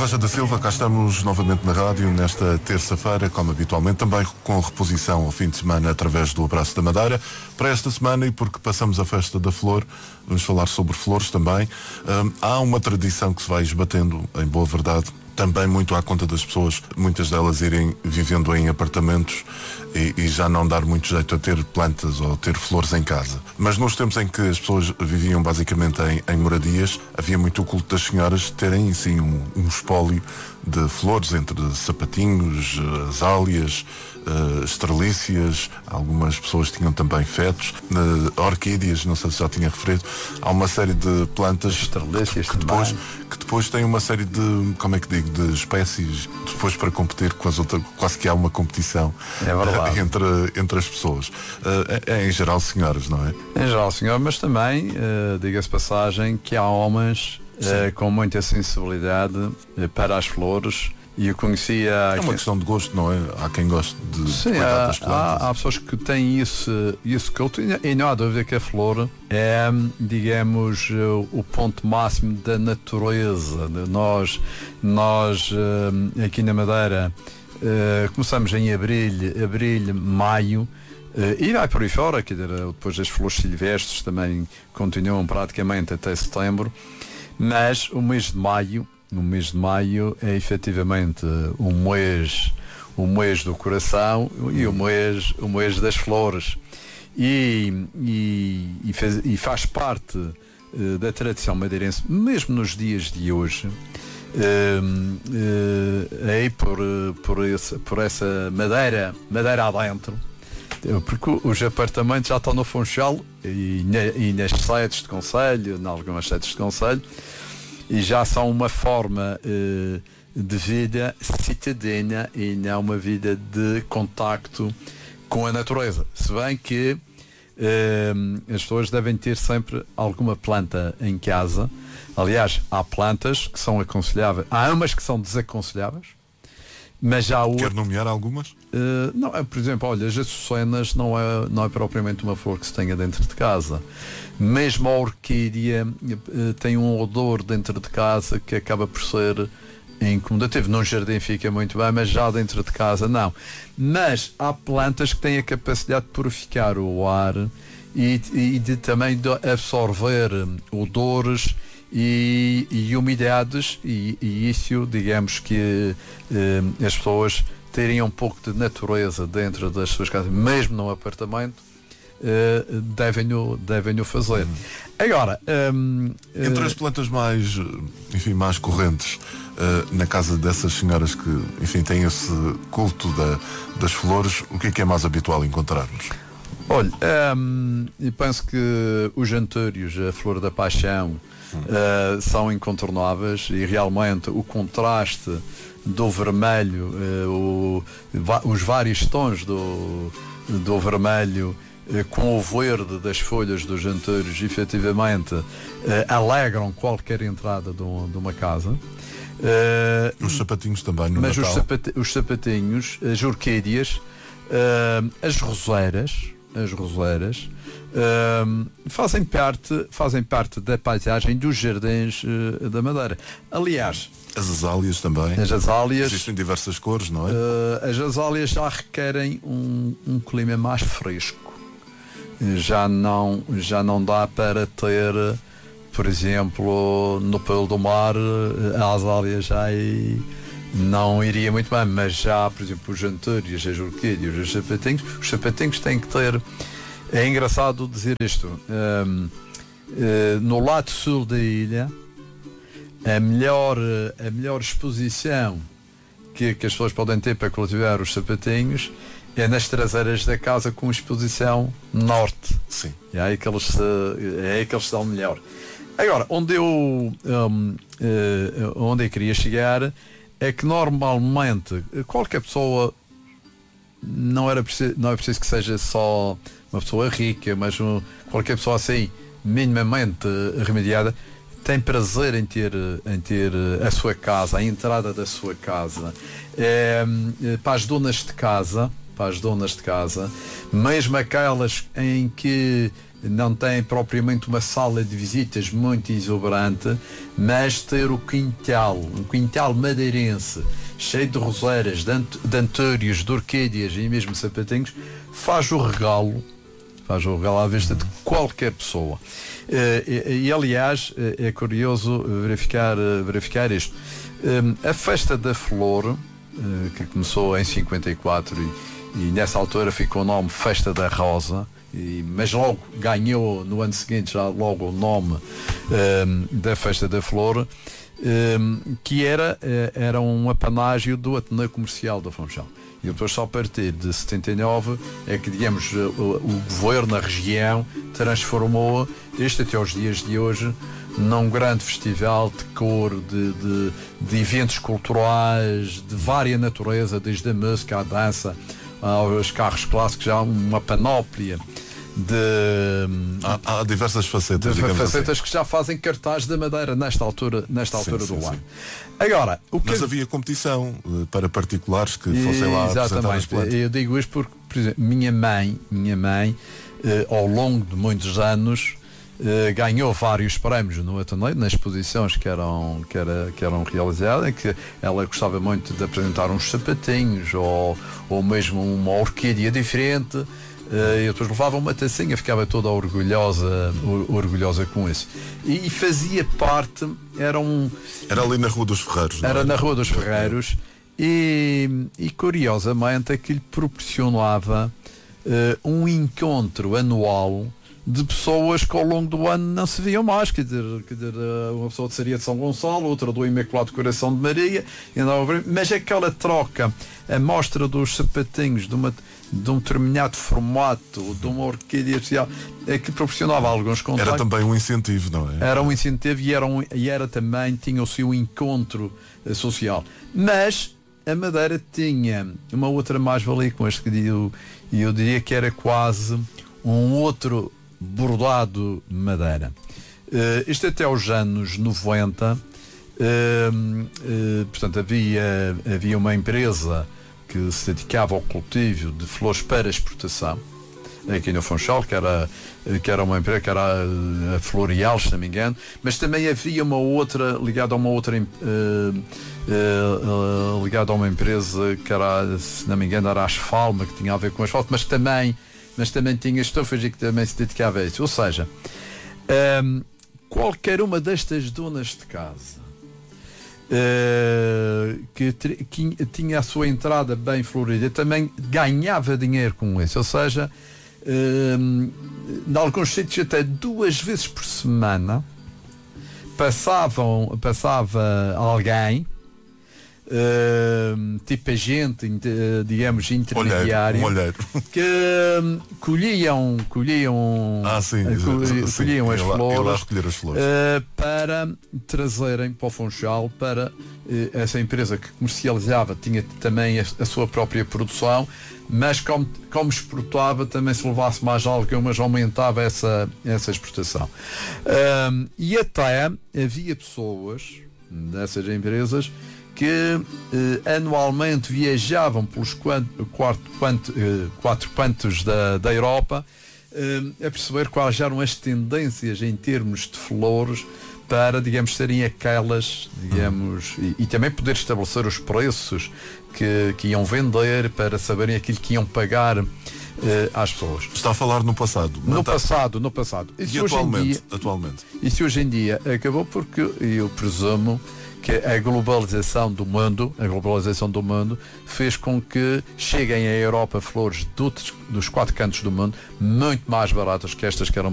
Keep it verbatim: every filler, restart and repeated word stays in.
Rocha da Silva, cá estamos novamente na rádio nesta terça-feira, como habitualmente, também com reposição ao fim de semana através do Abraço da Madeira. Para esta semana, e porque passamos a Festa da Flor, vamos falar sobre flores também. Hum, há uma tradição que se vai esbatendo, em boa verdade, também muito à conta das pessoas, muitas delas irem vivendo em apartamentos e, e já não dar muito jeito a ter plantas ou ter flores em casa. Mas nos tempos em que as pessoas viviam basicamente em, em moradias, havia muito o culto das senhoras terem, sim, um, um espólio de flores, entre sapatinhos, azáleas, uh, estrelícias, algumas pessoas tinham também fetos, uh, orquídeas, não sei se já tinha referido. Há uma série de plantas estrelícias que, que depois que depois têm uma série de, como é que digo, de espécies, depois para competir com as outras, quase que há uma competição é uh, entre, entre as pessoas. Uh, é, é em geral senhoras, não é? Em geral senhoras, mas também, uh, diga-se passagem, que há homens uh, com muita sensibilidade uh, para as flores. E eu conhecia... É uma questão de gosto, não é? Há quem goste de, Sim, de cuidar há, das plantas. Há, há pessoas que têm isso, isso culto, e não há dúvida que a flor é, digamos, o ponto máximo da natureza. Nós, nós aqui na Madeira, começamos em abril, abril, maio, e vai por aí fora, quer dizer, depois as flores silvestres também continuam praticamente até setembro, mas o mês de maio, no mês de maio é efetivamente o mês, o mês do coração e o mês, o mês das flores. E, e, e, faz, e faz parte uh, da tradição madeirense, mesmo nos dias de hoje, uh, uh, aí por, uh, por, esse, por essa madeira, madeira adentro, porque os apartamentos já estão no Funchal e, na, e nas sedes de concelho, em algumas sedes de concelho, e já são uma forma uh, de vida citadina e não uma vida de contacto com a natureza. Se bem que uh, as pessoas devem ter sempre alguma planta em casa. Aliás, há plantas que são aconselháveis, há umas que são desaconselháveis, mas já o... Quer nomear algumas? Uh, não, é, por exemplo, olha, as açucenas não é, não é propriamente uma flor que se tenha dentro de casa. Mesmo a orquídea uh, tem um odor dentro de casa que acaba por ser incomodativo. Num jardim fica muito bem, mas já dentro de casa não. Mas há plantas que têm a capacidade de purificar o ar e, e de também de absorver odores e, e umidades e, e isso, digamos que uh, as pessoas terem um pouco de natureza dentro das suas casas, mesmo num apartamento, uh, devem-o devem-o fazer. Hum. Agora, um, entre uh, as plantas mais, enfim, mais correntes uh, na casa dessas senhoras que, enfim, têm esse culto da, das flores, o que é que é mais habitual encontrarmos? Olha, um, eu penso que os jantúrios, a flor da paixão, hum. uh, são incontornáveis e realmente o contraste do vermelho, uh, o, va- os vários tons do, do vermelho uh, com o verde das folhas dos jantúrios, efetivamente uh, alegram qualquer entrada de, um, de uma casa. Uh, os sapatinhos também no mas Natal. Os, sapati- os sapatinhos, as orquídeas, uh, as roseiras, as roseiras uh, fazem parte, fazem parte da paisagem dos jardins uh, da Madeira. Aliás, as azáleas também. As azáleas, existem diversas cores, não é? Uh, as azáleas já requerem um, um clima mais fresco. Já não, já não dá para ter, por exemplo, no Pelo do Mar, a azália já não iria muito bem, mas já, por exemplo, os jantúrios, as orquídeas, os sapatinhos, os sapatinhos têm que ter. É engraçado dizer isto. Um, uh, no lado sul da ilha, A melhor, a melhor exposição que, que as pessoas podem ter para cultivar os sapatinhos é nas traseiras da casa com exposição norte. Sim. É aí que eles, é aí que eles estão melhor. Agora, onde eu, um, uh, onde eu queria chegar é que normalmente qualquer pessoa, não, era preciso, não é preciso que seja só uma pessoa rica, mas um, qualquer pessoa assim minimamente remediada, tem prazer em ter, em ter a sua casa, a entrada da sua casa. É, para as donas de casa, para as donas de casa, mesmo aquelas em que não tem propriamente uma sala de visitas muito exuberante, mas ter o quintal, um quintal madeirense, cheio de roseiras, de, ant- de antúrios, de orquídeas e mesmo sapatinhos, faz o regalo, faz o regalo à vista de qualquer pessoa. E, e, e aliás, é curioso verificar, verificar isto. A Festa da Flor, que começou em cinquenta e quatro e, e nessa altura ficou o nome Festa da Rosa, e, mas logo ganhou no ano seguinte já logo o nome um, da Festa da Flor, um, que era, era um apanágio do Ateneu Comercial do Funchal. E depois só a partir de setenta e nove é que, digamos, o, o governo na região transformou este até aos dias de hoje num grande festival de cor, de, de, de eventos culturais de vária natureza, desde a música à dança aos carros clássicos, já uma panóplia de há, há diversas facetas, de facetas assim. que já fazem cartaz da Madeira nesta altura, nesta altura sim, do sim, ano. sim. Agora, o que Mas havia competição para particulares que fossem lá apresentar as plantas. Eu digo isto porque, por exemplo, minha mãe, minha mãe, eh, ao longo de muitos anos, eh, ganhou vários prémios no Ateneu, nas exposições que eram, que, era, que eram realizadas, que ela gostava muito de apresentar uns sapatinhos ou, ou mesmo uma orquídea diferente. Uh, e depois levava uma tacinha, ficava toda orgulhosa, or, orgulhosa com isso. E, e fazia parte, era um. Era ali na Rua dos Ferreiros. Era não é? na Rua dos Ferreiros, e, e curiosamente aquilo proporcionava uh, um encontro anual de pessoas que ao longo do ano não se viam mais, quer dizer, quer dizer uma pessoa seria de São Gonçalo, outra do Imaculado Coração de Maria, mas aquela troca, a mostra dos sapatinhos de, uma, de um determinado formato, de uma orquídea especial, é que proporcionava alguns contactos. Era também um incentivo, não é? Era um incentivo e era, um, e era também, tinha o seu encontro uh, social. Mas a Madeira tinha uma outra mais-valia com este que eu, eu diria que era quase um outro bordado Madeira. Uh, isto até aos anos noventa, uh, uh, portanto havia, havia uma empresa que se dedicava ao cultivo de flores para exportação aqui no Funchal, que era, que era uma empresa que era a, a Floreal, se não me engano, mas também havia uma outra ligada a uma outra uh, uh, uh, ligada a uma empresa que era, se não me engano, era a Asfalma, que tinha a ver com asfalto, mas também mas também tinha estufas e que também se dedicava a isso. Ou seja, um, qualquer uma destas donas de casa uh, que, que tinha a sua entrada bem florida também ganhava dinheiro com isso. Ou seja, um, em alguns sítios até duas vezes por semana passavam, passava alguém, Uh, tipo agente, uh, digamos, intermediário, olheiro, um olheiro. que uh, colhiam, colhiam, ah, sim, uh, colhiam, sim, colhiam as, lá, flores, lá recolher as flores. Uh, para trazerem para o Funchal, para uh, essa empresa que comercializava, tinha também a, a sua própria produção, mas como, como exportava, também se levasse mais algumas, aumentava essa, essa exportação. Uh, e até havia pessoas dessas empresas que eh, anualmente viajavam pelos quatro, quatro, quatro, eh, quatro cantos da, da Europa eh, a perceber quais eram as tendências em termos de flores para, digamos, serem aquelas, digamos, e, e também poder estabelecer os preços que, que iam vender, para saberem aquilo que iam pagar eh, às pessoas. Está a falar no passado. No passado, no passado. E, e atualmente, hoje em dia, atualmente? Isso hoje em dia acabou porque eu presumo que a globalização do mundo, a globalização do mundo fez com que cheguem à Europa flores de outros, dos quatro cantos do mundo muito mais baratas que estas que eram